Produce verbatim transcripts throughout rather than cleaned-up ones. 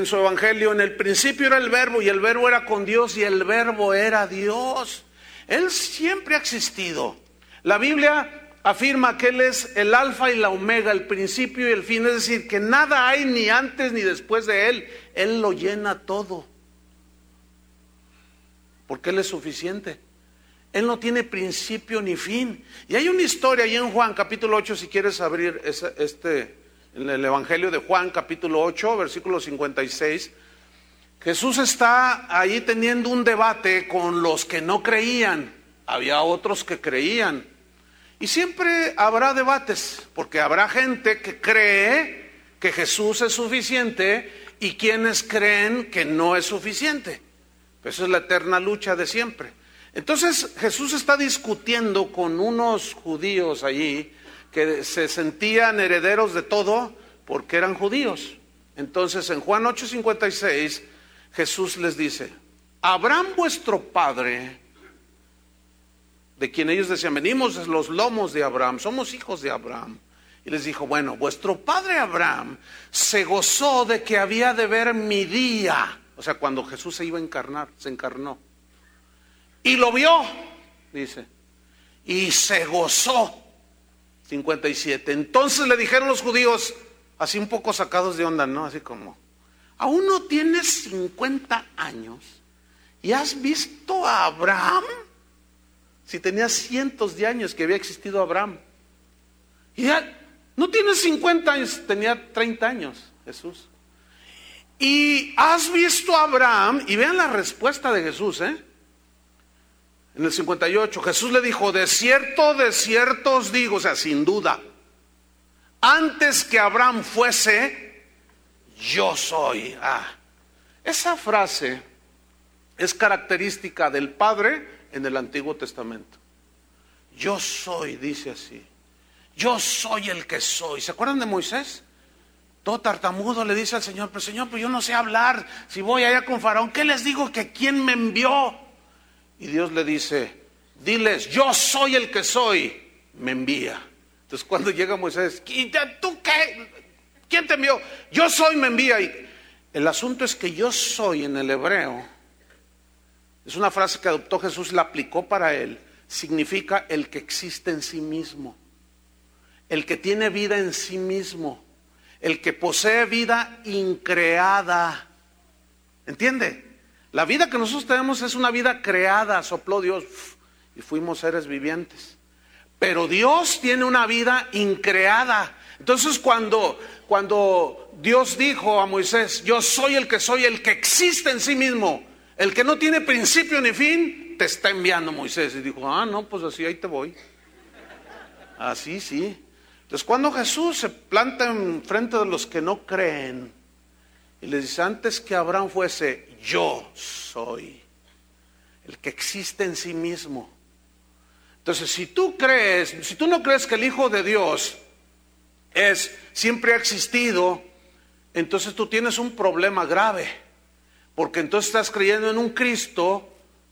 en su evangelio, en el principio era el verbo y el verbo era con Dios y el verbo era Dios. Él siempre ha existido. La Biblia afirma que Él es el alfa y la omega, el principio y el fin, es decir, que nada hay ni antes ni después de Él. Él lo llena todo, porque Él es suficiente. Él no tiene principio ni fin. Y hay una historia ahí en Juan capítulo ocho, si quieres abrir ese, este, en el evangelio de Juan capítulo ocho, versículo cincuenta y seis. Jesús está ahí teniendo un debate con los que no creían. Había otros que creían. Y siempre habrá debates, porque habrá gente que cree que Jesús es suficiente y quienes creen que no es suficiente. Esa es la eterna lucha de siempre. Entonces Jesús está discutiendo con unos judíos allí que se sentían herederos de todo porque eran judíos. Entonces en Juan ocho cincuenta y seis Jesús les dice: Abraham vuestro padre, de quien ellos decían, venimos de los lomos de Abraham, somos hijos de Abraham. Y les dijo, bueno, vuestro padre Abraham se gozó de que había de ver mi día. O sea, cuando Jesús se iba a encarnar, se encarnó. Y lo vio, dice, y se gozó. cincuenta y siete. Entonces le dijeron los judíos, así un poco sacados de onda, ¿no? Así como, ¿aún no tienes cincuenta años y has visto a Abraham? Si tenía cientos de años que había existido Abraham. Y ya, no tienes cincuenta años, tenía treinta años Jesús. Y has visto a Abraham, y vean la respuesta de Jesús, ¿eh? En el cincuenta y ocho, Jesús le dijo, de cierto, de cierto os digo, o sea, sin duda, antes que Abraham fuese, yo soy. Ah, esa frase es característica del Padre en el Antiguo Testamento. Yo soy, dice así. Yo soy el que soy. ¿Se acuerdan de Moisés? Todo tartamudo le dice al Señor, pero Señor, pues yo no sé hablar. Si voy allá con Faraón, ¿qué les digo? Que quién me envió. Y Dios le dice, diles, yo soy el que soy, me envía. Entonces cuando llega Moisés, ¿tú qué? ¿Quién te envió? Yo soy, me envía. Y el asunto es que yo soy en el hebreo, es una frase que adoptó Jesús, la aplicó para él. Significa el que existe en sí mismo, el que tiene vida en sí mismo, el que posee vida increada. ¿Entiende? La vida que nosotros tenemos es una vida creada, sopló Dios y fuimos seres vivientes. Pero Dios tiene una vida increada. Entonces cuando, cuando Dios dijo a Moisés, yo soy el que soy, el que existe en sí mismo, el que no tiene principio ni fin, te está enviando Moisés. Y dijo, ah, no, pues así ahí te voy. Así, sí. Entonces cuando Jesús se planta en frente de los que no creen y les dice, antes que Abraham fuese, yo soy el que existe en sí mismo. Entonces si tú crees, si tú no crees que el Hijo de Dios es, siempre ha existido, entonces tú tienes un problema grave, porque entonces estás creyendo en un Cristo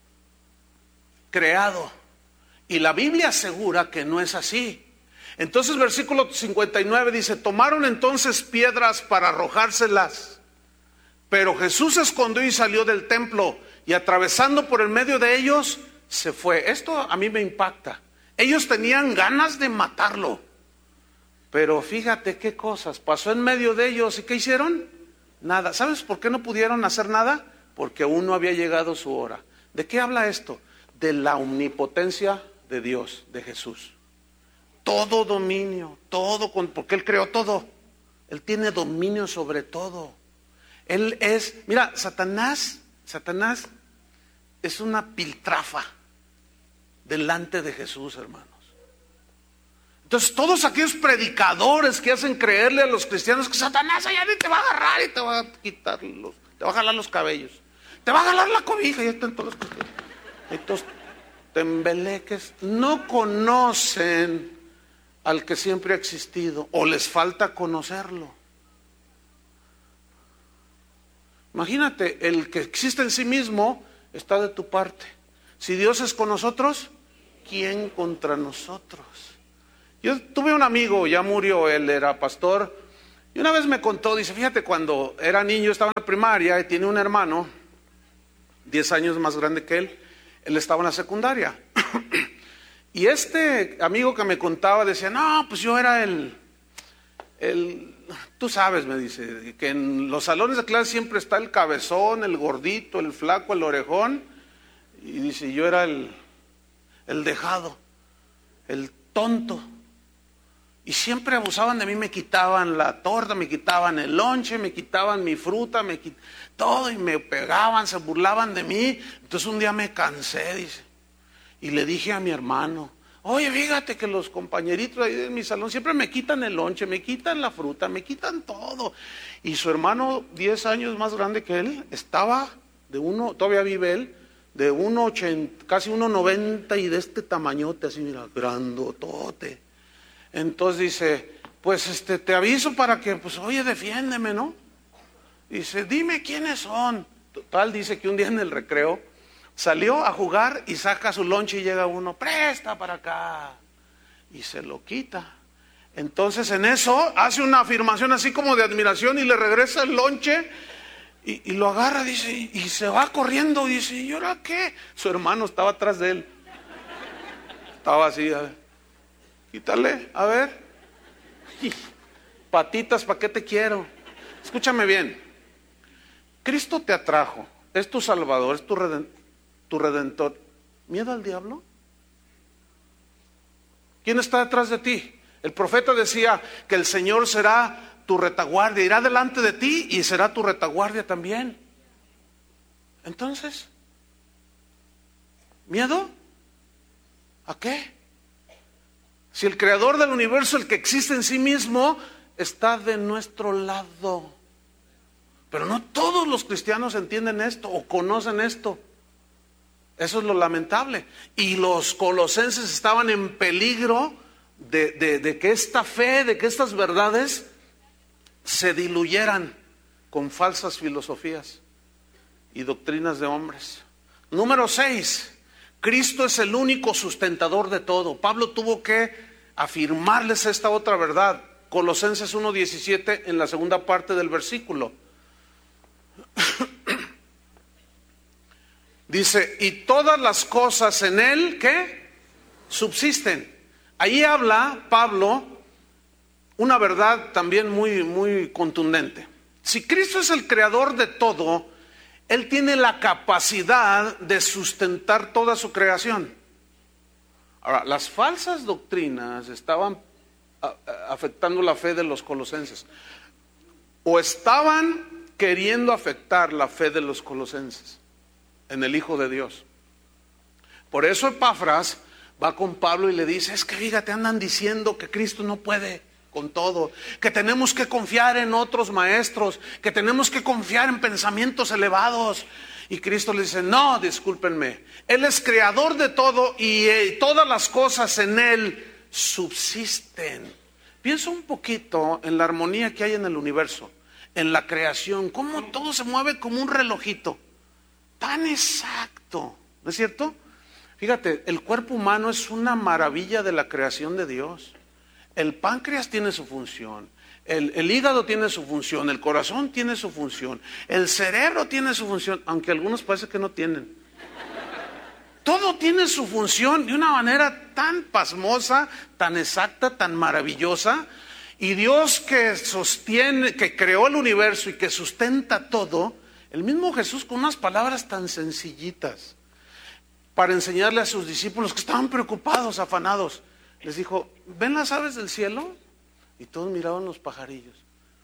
creado, y la Biblia asegura que no es así. Entonces versículo cincuenta y nueve dice, tomaron entonces piedras para arrojárselas, pero Jesús se escondió y salió del templo, y atravesando por el medio de ellos, se fue. Esto a mí me impacta. Ellos tenían ganas de matarlo, pero fíjate qué cosas, pasó en medio de ellos, ¿y qué hicieron? Nada. ¿Sabes por qué no pudieron hacer nada? Porque aún no había llegado su hora. ¿De qué habla esto? De la omnipotencia de Dios, de Jesús. Todo dominio, todo, porque Él creó todo. Él tiene dominio sobre todo. Él es, mira, Satanás, Satanás es una piltrafa delante de Jesús, hermanos. Entonces todos aquellos predicadores que hacen creerle a los cristianos que Satanás allá te va a agarrar y te va a quitar los, te va a jalar los cabellos, te va a jalar la cobija, y están todos estos tembeleques, no conocen al que siempre ha existido, o les falta conocerlo. Imagínate, el que existe en sí mismo está de tu parte. Si Dios es con nosotros, ¿quién contra nosotros? Yo tuve un amigo, ya murió, él era pastor, Y una vez me contó, dice, fíjate, cuando era niño, estaba en la primaria y tiene un hermano, diez años más grande que él, él estaba en la secundaria. Y este amigo que me contaba decía, no, pues yo era el, el, tú sabes, me dice, que en los salones de clase siempre está el cabezón, el gordito, el flaco, el orejón. Y dice, yo era el, el dejado, el tonto. Y siempre abusaban de mí, me quitaban la torta, me quitaban el lonche, me quitaban mi fruta, me quit... todo, y me pegaban, se burlaban de mí. Entonces un día me cansé, dice, y le dije a mi hermano, oye, fíjate que los compañeritos ahí de mi salón siempre me quitan el lonche, me quitan la fruta, me quitan todo. Y su hermano, diez años más grande que él, estaba de uno, todavía vive él, de uno ochenta, casi uno noventa y de este tamañote, así mira, grandotote. Entonces dice, pues este, te aviso para que, pues oye, defiéndeme, ¿no? Dice, dime quiénes son. Total, dice que un día en el recreo salió a jugar y saca su lonche y llega uno, presta para acá. Y se lo quita. Entonces en eso hace una afirmación así como de admiración y le regresa el lonche y, y lo agarra, dice, y, y se va corriendo. Dice, ¿y ahora qué? Su hermano estaba atrás de él. Estaba así, a ver, quítale, a ver. Patitas, ¿para qué te quiero? Escúchame bien. Cristo te atrajo, es tu Salvador, es tu Redentor. Tu redentor. ¿Miedo al diablo? ¿Quién está detrás de ti? El profeta decía que el Señor será tu retaguardia, irá delante de ti y será tu retaguardia también. Entonces, ¿miedo? ¿A qué? Si el creador del universo, el que existe en sí mismo, está de nuestro lado. Pero no todos los cristianos entienden esto o conocen esto. Eso es lo lamentable. Y los colosenses estaban en peligro de, de, de que esta fe, de que estas verdades se diluyeran con falsas filosofías y doctrinas de hombres. Número seis, Cristo es el único sustentador de todo. Pablo tuvo que afirmarles esta otra verdad. Colosenses uno diecisiete en la segunda parte del versículo. Dice, y todas las cosas en él, ¿qué? Subsisten. Ahí habla Pablo una verdad también muy, muy contundente. Si Cristo es el creador de todo, él tiene la capacidad de sustentar toda su creación. Ahora, las falsas doctrinas estaban afectando la fe de los colosenses, o estaban queriendo afectar la fe de los colosenses en el Hijo de Dios. Por eso Epafras va con Pablo y le dice, es que fíjate, andan diciendo que Cristo no puede con todo, que tenemos que confiar en otros maestros, que tenemos que confiar en pensamientos elevados. Y Cristo le dice, no, discúlpenme, Él es creador de todo y eh, todas las cosas en Él subsisten. Piensa un poquito en la armonía que hay en el universo, en la creación, cómo todo se mueve como un relojito. Tan exacto, ¿no es cierto? Fíjate, el cuerpo humano es una maravilla de la creación de Dios. El páncreas tiene su función, el, el hígado tiene su función, el corazón tiene su función, el cerebro tiene su función, aunque algunos parece que no tienen. Todo tiene su función de una manera tan pasmosa, tan exacta, tan maravillosa. Y Dios que sostiene, que creó el universo y que sustenta todo, el mismo Jesús con unas palabras tan sencillitas para enseñarle a sus discípulos que estaban preocupados, afanados, les dijo, ¿ven las aves del cielo? Y todos miraban los pajarillos.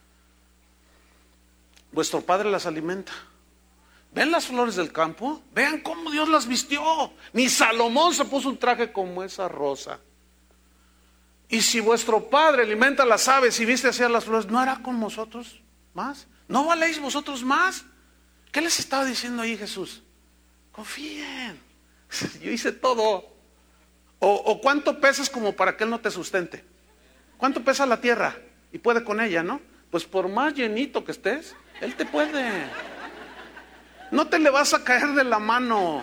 Vuestro Padre las alimenta. ¿Ven las flores del campo? Vean cómo Dios las vistió. Ni Salomón se puso un traje como esa rosa. Y si vuestro Padre alimenta las aves y viste así a las flores, ¿no hará con vosotros más? ¿No valéis vosotros más? ¿Qué les estaba diciendo ahí Jesús? Confíen, yo hice todo. O, o ¿cuánto pesas como para que Él no te sustente? ¿Cuánto pesa la tierra? Y puede con ella, ¿no? Pues por más llenito que estés, Él te puede. No te le vas a caer de la mano.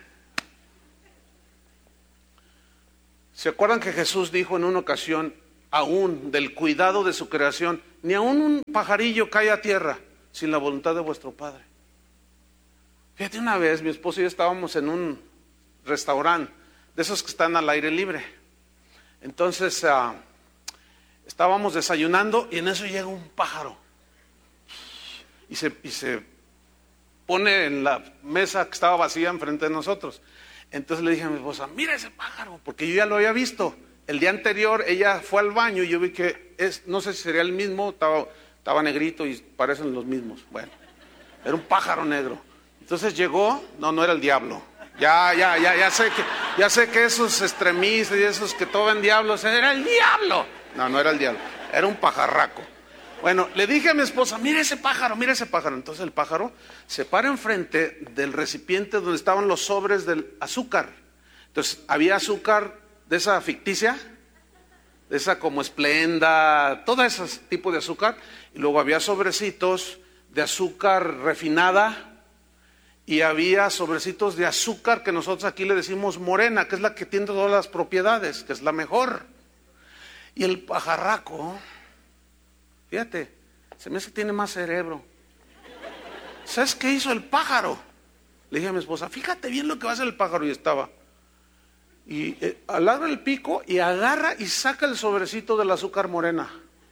¿Se acuerdan que Jesús dijo en una ocasión, aún del cuidado de su creación, ni aún un pajarillo cae a tierra sin la voluntad de vuestro Padre. Fíjate, una vez mi esposo y yo estábamos en un restaurante de esos que están al aire libre. Entonces uh, estábamos desayunando y en eso llega un pájaro y se, y se pone en la mesa que estaba vacía enfrente de nosotros. Entonces le dije a mi esposa, mira ese pájaro, porque yo ya lo había visto. El día anterior ella fue al baño y yo vi que, es, no sé si sería el mismo, estaba, estaba negrito y parecen los mismos. Bueno, era un pájaro negro. Entonces llegó, no, no era el diablo. Ya, ya, ya, ya sé que, ya sé que esos extremistas y esos que todo ven diablos, era el diablo. No, no era el diablo, era un pajarraco. Bueno, le dije a mi esposa, mira ese pájaro, mira ese pájaro. Entonces el pájaro se para enfrente del recipiente donde estaban los sobres del azúcar. Entonces había azúcar de esa ficticia, de esa como Esplenda, todo ese tipo de azúcar. Y luego había sobrecitos de azúcar refinada. Y había sobrecitos de azúcar que nosotros aquí le decimos morena, que es la que tiene todas las propiedades, que es la mejor. Y el pajarraco, fíjate, se me hace que tiene más cerebro. ¿Sabes qué hizo el pájaro? Le dije a mi esposa, fíjate bien lo que va a hacer el pájaro. Y estaba, y eh, alarga el pico y agarra y saca el sobrecito del azúcar morena.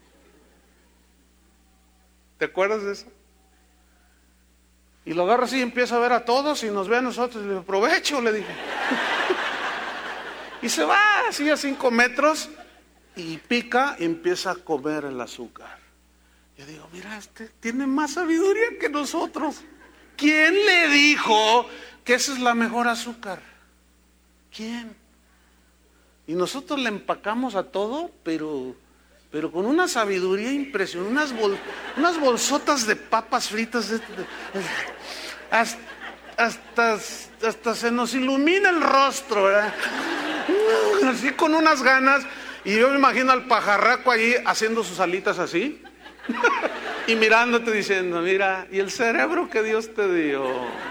¿Te acuerdas de eso? Y lo agarra así y empieza a ver a todos y nos ve a nosotros. Y le digo, provecho, le dije. Y se va así a cinco metros y pica y empieza a comer el azúcar. Yo digo, mira, este tiene más sabiduría que nosotros. ¿Quién le dijo que esa es la mejor azúcar? ¿Quién? Y nosotros le empacamos a todo, pero... pero con una sabiduría impresionante, unas, bol, unas bolsotas de papas fritas, de, de, de, hasta, hasta, hasta se nos ilumina el rostro, ¿verdad? Así con unas ganas, y yo me imagino al pajarraco ahí haciendo sus alitas así, y mirándote diciendo, mira, y el cerebro que Dios te dio.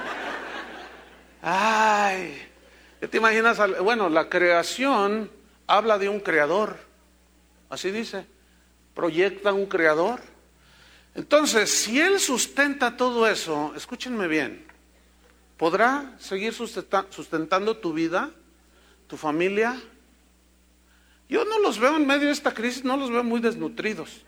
Ay, ¿qué te imaginas? Bueno, la creación habla de un creador. Así dice, proyecta un creador. Entonces, si Él sustenta todo eso, escúchenme bien, ¿podrá seguir sustentando tu vida, tu familia? Yo no los veo en medio de esta crisis, no los veo muy desnutridos.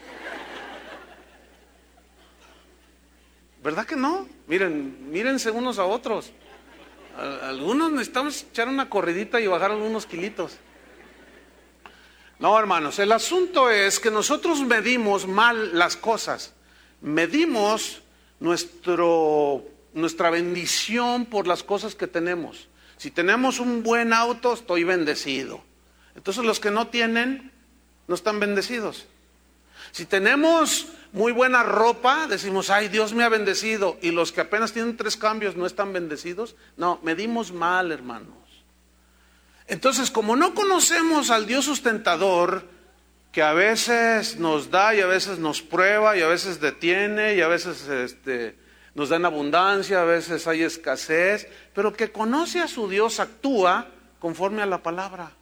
¿Verdad que no? Miren, mírense unos a otros. Algunos necesitamos echar una corridita y bajar algunos kilitos. No, hermanos, el asunto es que nosotros medimos mal las cosas. Medimos nuestro, nuestra bendición por las cosas que tenemos. Si tenemos un buen auto, estoy bendecido. Entonces los que no tienen, no están bendecidos. Si tenemos muy buena ropa, decimos, ay, Dios me ha bendecido. Y los que apenas tienen tres cambios no están bendecidos. No, medimos mal, hermanos. Entonces, como no conocemos al Dios sustentador, que a veces nos da y a veces nos prueba y a veces detiene y a veces este, nos da en abundancia, a veces hay escasez, pero que conoce a su Dios, actúa conforme a la palabra.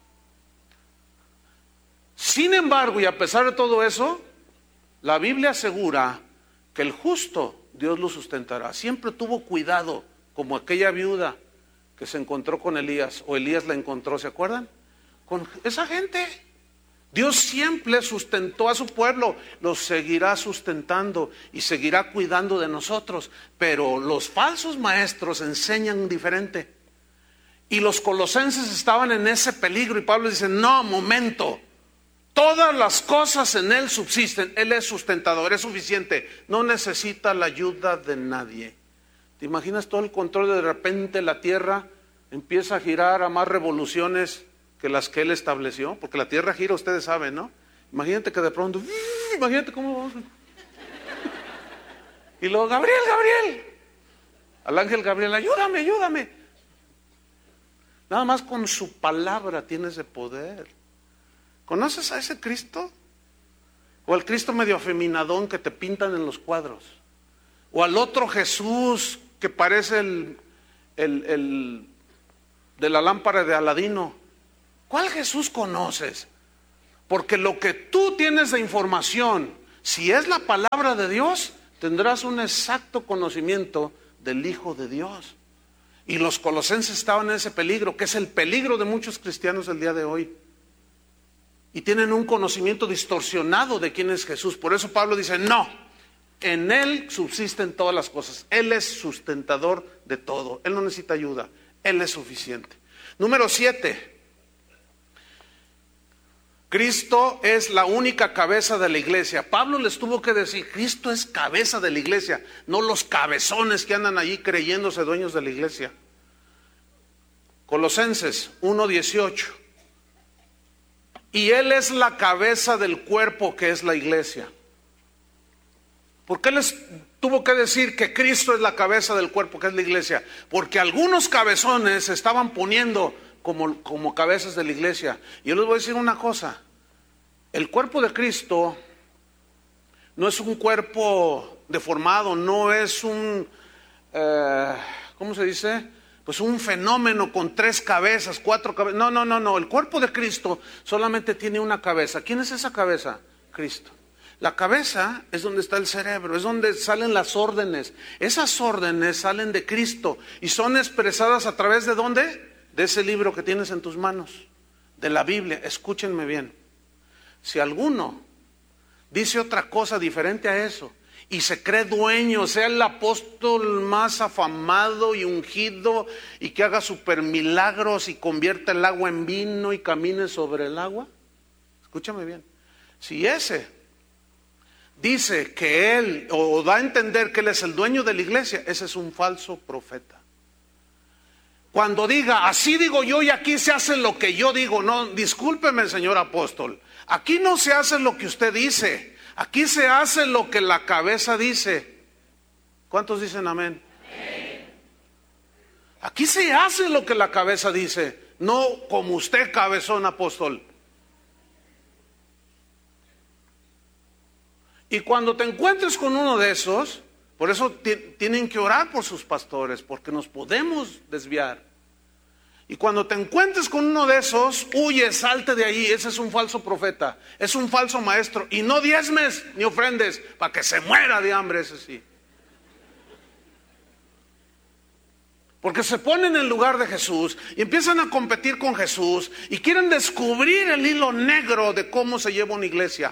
Sin embargo, y a pesar de todo eso, la Biblia asegura que el justo Dios lo sustentará. Siempre tuvo cuidado, como aquella viuda que se encontró con Elías, o Elías la encontró, ¿se acuerdan? Con esa gente. Dios siempre sustentó a su pueblo, los seguirá sustentando y seguirá cuidando de nosotros, pero los falsos maestros enseñan diferente. Y los colosenses estaban en ese peligro y Pablo dice, no, momento, todas las cosas en Él subsisten, Él es sustentador, es suficiente, no necesita la ayuda de nadie. ¿Te imaginas todo el control? De repente la tierra empieza a girar a más revoluciones que las que Él estableció, porque la tierra gira, ustedes saben, ¿no? Imagínate que de pronto, imagínate cómo vamos. Y luego, Gabriel, Gabriel, al ángel Gabriel, ayúdame, ayúdame. Nada más con su palabra tiene ese poder. ¿Conoces a ese Cristo? O al Cristo medio afeminadón que te pintan en los cuadros. O al otro Jesús que parece el, el, el de la lámpara de Aladino. ¿Cuál Jesús conoces? Porque lo que tú tienes de información, si es la palabra de Dios, tendrás un exacto conocimiento del Hijo de Dios. Y los colosenses estaban en ese peligro, que es el peligro de muchos cristianos el día de hoy. Y tienen un conocimiento distorsionado de quién es Jesús. Por eso Pablo dice, no, en Él subsisten todas las cosas. Él es sustentador de todo. Él no necesita ayuda. Él es suficiente. Número siete. Cristo es la única cabeza de la iglesia. Pablo les tuvo que decir, Cristo es cabeza de la iglesia, no los cabezones que andan allí creyéndose dueños de la iglesia. Colosenses uno dieciocho. Y Él es la cabeza del cuerpo que es la iglesia. ¿Por qué les tuvo que decir que Cristo es la cabeza del cuerpo que es la iglesia? Porque algunos cabezones se estaban poniendo como, como cabezas de la iglesia. Y yo les voy a decir una cosa. El cuerpo de Cristo no es un cuerpo deformado, no es un, eh, ¿cómo se dice? Pues un fenómeno con tres cabezas, cuatro cabezas. No, no, no, no. El cuerpo de Cristo solamente tiene una cabeza. ¿Quién es esa cabeza? Cristo. La cabeza es donde está el cerebro, es donde salen las órdenes. Esas órdenes salen de Cristo y son expresadas a través de ¿dónde? De ese libro que tienes en tus manos, de la Biblia. Escúchenme bien. Si alguno dice otra cosa diferente a eso y se cree dueño, sea el apóstol más afamado y ungido y que haga super milagros y convierta el agua en vino y camine sobre el agua, escúchame bien, si ese dice que él, o da a entender que él es el dueño de la iglesia, ese es un falso profeta. Cuando diga, así digo yo y aquí se hace lo que yo digo, no, discúlpeme señor apóstol, aquí no se hace lo que usted dice, aquí se hace lo que la cabeza dice. ¿Cuántos dicen amén? Amén. Aquí se hace lo que la cabeza dice, no como usted cabezón apóstol. Y cuando te encuentres con uno de esos, por eso t- tienen que orar por sus pastores, porque nos podemos desviar. Y cuando te encuentres con uno de esos, huye, salte de ahí. Ese es un falso profeta, es un falso maestro. Y no diezmes ni ofrendes para que se muera de hambre, ese sí. Porque se ponen en lugar de Jesús y empiezan a competir con Jesús y quieren descubrir el hilo negro de cómo se lleva una iglesia.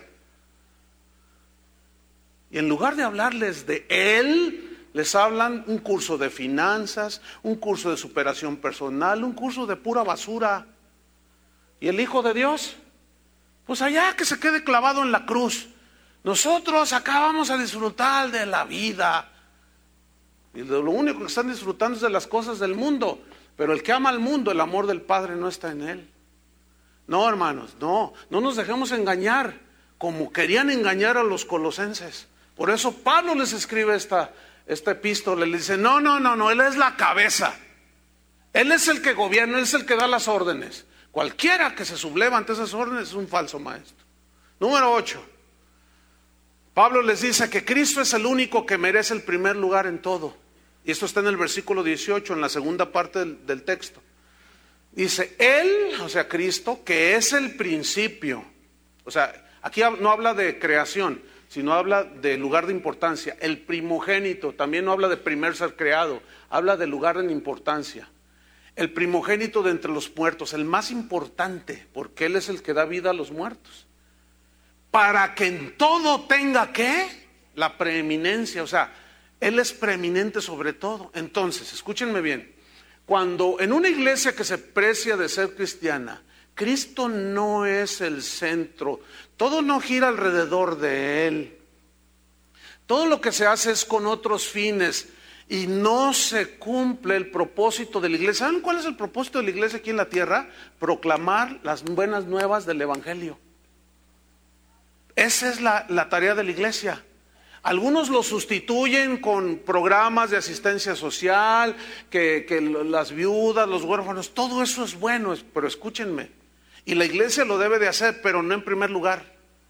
Y en lugar de hablarles de Él, les hablan un curso de finanzas, un curso de superación personal, un curso de pura basura. ¿Y el Hijo de Dios? Pues allá que se quede clavado en la cruz. Nosotros acá vamos a disfrutar de la vida. Y de lo único que están disfrutando es de las cosas del mundo. Pero el que ama al mundo, el amor del Padre no está en él. No, hermanos, no, no nos dejemos engañar como querían engañar a los colosenses. Por eso Pablo les escribe esta, esta epístola, le dice, no, no, no, no, Él es la cabeza. Él es el que gobierna, Él es el que da las órdenes. Cualquiera que se subleva ante esas órdenes es un falso maestro. Número ocho. Pablo les dice que Cristo es el único que merece el primer lugar en todo. Y esto está en el versículo dieciocho, en la segunda parte del, del texto. Dice, Él, o sea, Cristo, que es el principio. O sea, aquí no habla de creación, sino habla de lugar de importancia. El primogénito, también no habla de primer ser creado, habla de lugar en importancia. El primogénito de entre los muertos, el más importante, porque Él es el que da vida a los muertos. Para que en todo tenga, ¿qué? La preeminencia, o sea, Él es preeminente sobre todo. Entonces, escúchenme bien, cuando en una iglesia que se precia de ser cristiana, Cristo no es el centro, todo no gira alrededor de Él. Todo lo que se hace es con otros fines y no se cumple el propósito de la iglesia. ¿Saben cuál es el propósito de la iglesia aquí en la tierra? Proclamar las buenas nuevas del evangelio. Esa es la, la tarea de la iglesia. Algunos lo sustituyen con programas de asistencia social, que, que las viudas, los huérfanos, todo eso es bueno, pero escúchenme. Y la iglesia lo debe de hacer, pero no en primer lugar.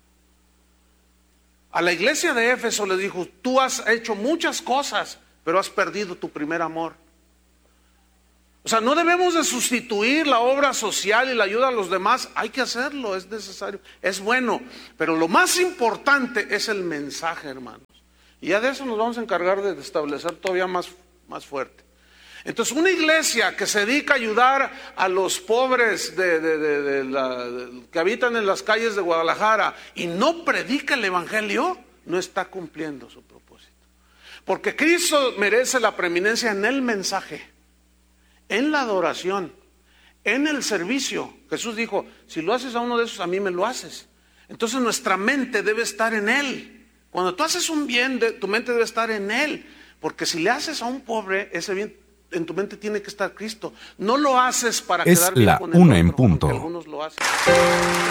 A la iglesia de Éfeso les dijo, tú has hecho muchas cosas, pero has perdido tu primer amor. O sea, no debemos de sustituir la obra social y la ayuda a los demás. Hay que hacerlo, es necesario, es bueno. Pero lo más importante es el mensaje, hermanos. Y ya de eso nos vamos a encargar de establecer todavía más, más fuerte. Entonces, una iglesia que se dedica a ayudar a los pobres de, de, de, de la, de, que habitan en las calles de Guadalajara y no predica el evangelio, no está cumpliendo su propósito. Porque Cristo merece la preeminencia en el mensaje, en la adoración, en el servicio. Jesús dijo, si lo haces a uno de esos, a mí me lo haces. Entonces nuestra mente debe estar en Él. Cuando tú haces un bien, tu mente debe estar en Él. Porque si le haces a un pobre, ese bien en tu mente tiene que estar Cristo. No lo haces para Es quedar bien la con el una otro, en punto. aunque algunos lo hacen.